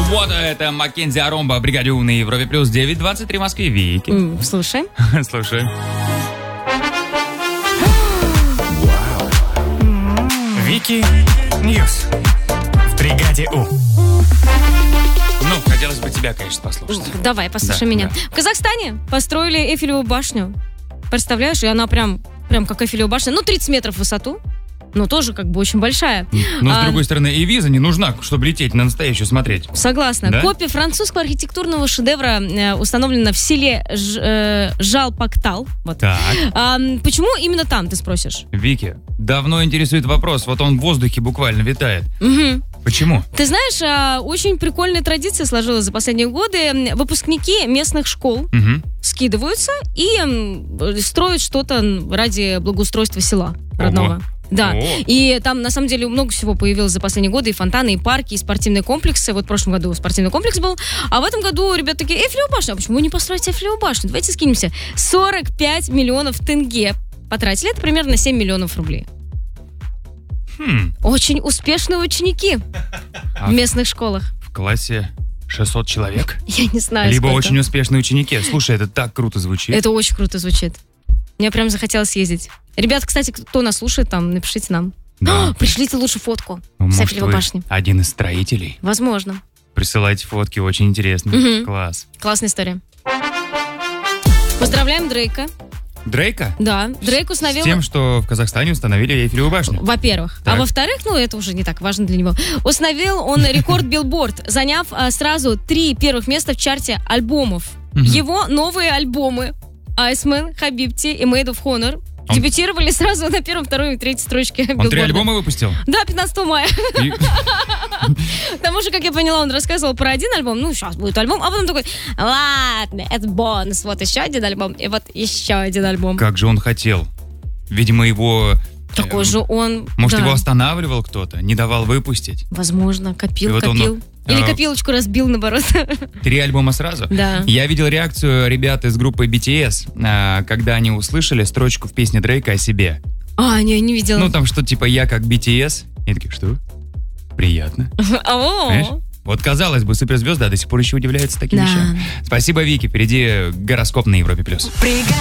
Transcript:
Суббота, это Маккензи Аромба, бригаде У на Европе плюс 9:23 в Москве. Вики. Слушай. Слушай. Вики Ньюс в бригаде У. Ну, хотелось бы тебя, конечно, послушать. Давай, послушай меня. Да. В Казахстане построили Эйфелеву башню. Представляешь, и она прям как Эйфелева башня. 30 метров в высоту. Но тоже как бы очень большая. Но, с другой стороны, и виза не нужна, чтобы лететь на настоящую смотреть. Согласна. Да? Копия французского архитектурного шедевра установлена в селе Жалпактал. Вот. Так. Почему именно там, ты спросишь? Вики, давно интересует вопрос. Вот он в воздухе буквально витает. Угу. Почему? Ты знаешь, очень прикольная традиция сложилась за последние годы. Выпускники местных школ скидываются и строят что-то ради благоустройства села родного. Ого. Да, О. и там на самом деле много всего появилось за последние годы, и фонтаны, и парки, и спортивные комплексы. Вот в прошлом году спортивный комплекс был, а в этом году ребята такие: Эйфелеву башню, а почему не построить Эйфелеву башню? Давайте скинемся. 45 миллионов тенге потратили, это примерно 7 миллионов рублей. Очень успешные ученики в местных школах. В классе 600 человек? Я не знаю, Либо сколько. очень успешные ученики. Слушай, это так круто звучит. Это очень круто звучит. Мне прям захотелось съездить. Ребят, кстати, кто нас слушает там, напишите нам. Да. Пришлите лучше фотку Ну, с может, Эйфелевой вы башни. один из строителей? Возможно. Присылайте фотки, очень интересно. Мгм. Класс. Классная история. Поздравляем Дрейка. Дрейка? Да, Дрейк С установил... тем, что в Казахстане установили Эйфелеву башню. Во-первых. Так. А во-вторых, это уже не так важно для него. Установил он рекорд Билборд, заняв сразу 3 первых места в чарте альбомов. Его новые альбомы Iceman, Habibti и Made of Honor дебютировали сразу на 1, 2 и 3 строчке Он 3 Билборда. альбома выпустил? Да, 15 мая. И- Потому что, как я поняла, он рассказывал про один альбом. Сейчас будет альбом. А потом такой: ладно, это бонус. Вот еще один альбом. И вот еще один альбом. Как же он хотел? Видимо, его... Такой же он... Может, да. его останавливал кто-то, не давал выпустить? Возможно, И копил. вот он, Или копилочку разбил, наоборот. 3 альбома сразу? Да. Я видел реакцию ребят из группы BTS, когда они услышали строчку в песне Дрейка о себе. Не видела. Ну, там что, типа, я как BTS. И такие, что? Приятно. Понимаешь? Вот, казалось бы, суперзвезды до сих пор еще удивляются таким Да. вещам. Спасибо, Вики. Впереди гороскоп на Европе+.